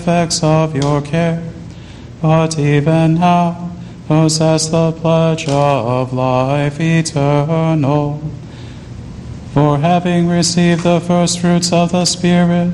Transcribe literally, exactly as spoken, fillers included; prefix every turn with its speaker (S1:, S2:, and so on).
S1: effects of your care, but even now possess the pledge of life eternal. For having received the first fruits of the Spirit,